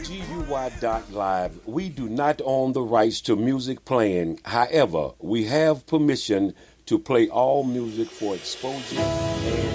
GUY.live, we do not own the rights to music playing. However, we have permission to play all music for exposure and